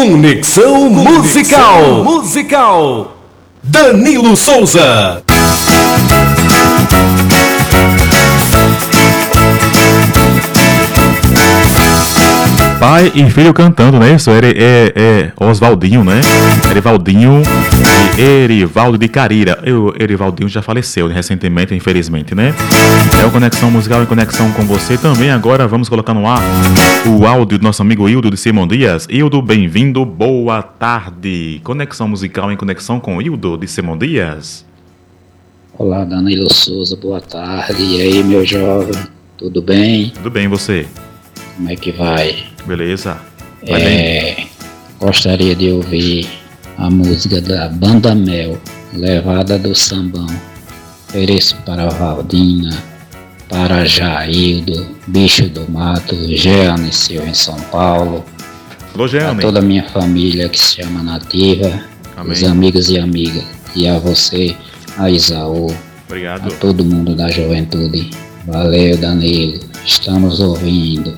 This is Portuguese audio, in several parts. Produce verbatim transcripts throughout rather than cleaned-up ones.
Conexão Musical. Musical. Danilo Souza. Pai e filho cantando, né? Isso é, é, é Oswaldinho, né? Erivaldinho e Erivaldo de Carira. O Erivaldinho já faleceu recentemente, infelizmente, né? É o Conexão Musical em conexão com você também. Agora vamos colocar no ar o áudio do nosso amigo Hildo de Simão Dias. Hildo, bem-vindo, boa tarde. Conexão Musical em conexão com Hildo de Simão Dias. Olá, Danilo Souza, boa tarde. E aí, meu jovem, tudo bem? Tudo bem, você? Como é que vai? Beleza. Vai é, bem. Gostaria de ouvir a música da Banda Mel, Levada do Sambão. Ofereço para Valdina, para Jaildo, Bicho do Mato, Jeane Silva em São Paulo. Alô, Jeane. A toda a minha família que se chama Nativa, Amém. Os amigos e amigas, e a você, a Isaú. Obrigado. A todo mundo da juventude. Valeu, Danilo, estamos ouvindo.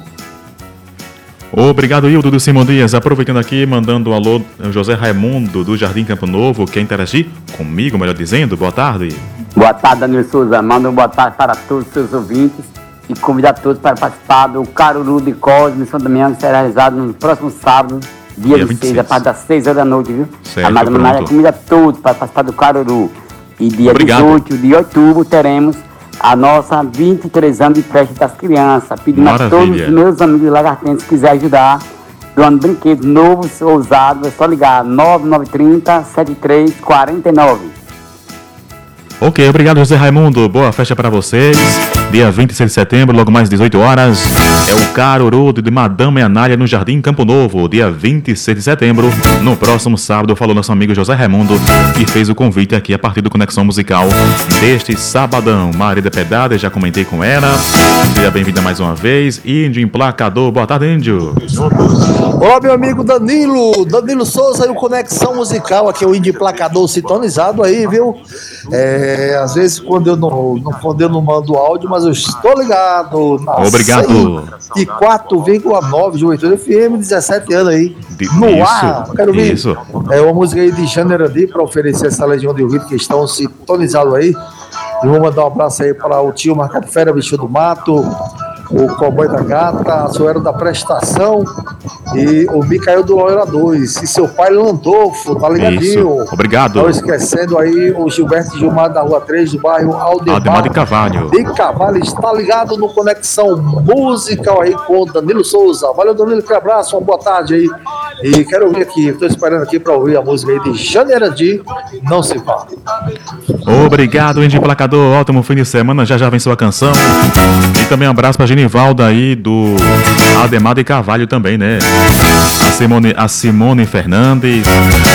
Obrigado, Hildo do Simão Dias. Aproveitando aqui, mandando um alô, José Raimundo do Jardim Campo Novo, quer interagir comigo, melhor dizendo, boa tarde. Boa tarde, Danilo Souza. Manda uma boa tarde para todos os seus ouvintes e convidar todos para participar do Caruru de Cosme São Damião, que será realizado no próximo sábado, dia, dia vinte e seis, a partir das seis horas da noite, viu? Certo, a Amada Manária convida todos para participar do Caruru. E dia Obrigado. dezoito de outubro teremos a nossa vinte e três anos de festa das crianças. Pedindo Maravilha. A todos os meus amigos lagartenses que quiserem ajudar, doando brinquedos novos ou usados, é só ligar nove nove três zero, sete três quatro nove. Ok, obrigado, José Raimundo. Boa festa para vocês. Dia vinte e seis de setembro, logo mais dezoito horas, é o Caruru de Madame Anália no Jardim Campo Novo. Dia vinte e seis de setembro, no próximo sábado, falou nosso amigo José Raimundo, que fez o convite aqui a partir do Conexão Musical deste sabadão. Marida Pedada, já comentei com ela. Seja bem-vinda mais uma vez. Índio Emplacador, boa tarde, Índio. Olá, meu amigo Danilo, Danilo Souza e o Conexão Musical, aqui é o Índio Emplacador sintonizado aí, viu? É, às vezes quando eu não, não, quando eu não mando áudio, mas eu estou ligado. Obrigado. De quatro vírgula nove Juventude F M, dezessete anos aí. De, no isso, ar, quero ver. Isso. É uma música aí de Jânero D para oferecer essa legião de ouvido que estão sintonizados aí. E vou mandar um abraço aí para o tio Marcado Fera, Bicho do Mato, o Cowboy da Gata, a Soeira da Prestação e o Micael do Loira dois. E seu pai Landolfo, tá ligadinho? Isso. Obrigado. Não esquecendo aí o Gilberto Gilmar da Rua três, do bairro Aldemar, Aldemar de Carvalho. De Carvalho, está ligado no Conexão Musical aí com o Danilo Souza. Valeu, Danilo, que abraço, uma boa tarde aí. E quero ouvir aqui, estou esperando aqui para ouvir a música aí de Janeiro de Não Se Fala. Obrigado, Índio Emplacador. Ótimo fim de semana, já já vem sua canção. E também um abraço para Genivalda aí do Aldemar de Carvalho também, né? A Simone, a Simone Fernandes,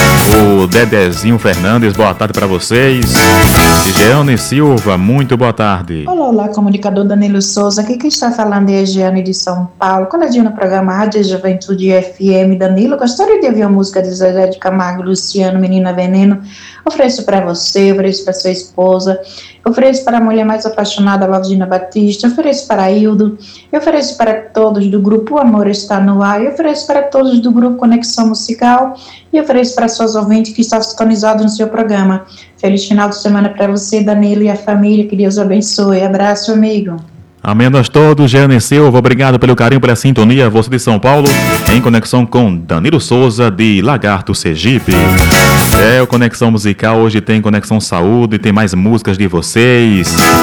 o Dedezinho Fernandes, boa tarde para vocês. E Jeane Silva, muito boa tarde. Olá, olá, comunicador Danilo Souza. Aqui quem está falando é a Jeane de São Paulo, coladinho no programa Rádio Juventude F M. Danilo, gostaria de ouvir a música de Zezé de Camargo, Luciano, Menina Veneno. Ofereço para você, ofereço para sua esposa, ofereço para a mulher mais apaixonada, Valdina Batista, ofereço para Hildo, eu ofereço para todos do grupo O Amor Está No Ar, eu ofereço para todos do grupo Conexão Musical e ofereço para seus ouvintes que estão sintonizados no seu programa. Feliz final de semana para você, Danilo, e a família, que Deus abençoe. Abraço, amigo. Amém a nós todos, Jeane Silva, obrigado pelo carinho, pela sintonia, você de São Paulo, em conexão com Danilo Souza, de Lagarto, Sergipe. É o Conexão Musical, hoje tem Conexão Saúde, tem mais músicas de vocês.